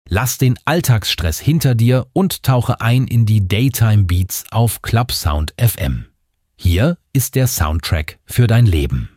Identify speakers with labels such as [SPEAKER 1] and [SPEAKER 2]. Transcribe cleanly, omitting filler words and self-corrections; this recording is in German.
[SPEAKER 1] Lass den Alltagsstress hinter dir und tauche ein in die Daytime Beats auf Club Sound FM. Hier ist der Soundtrack für dein Leben.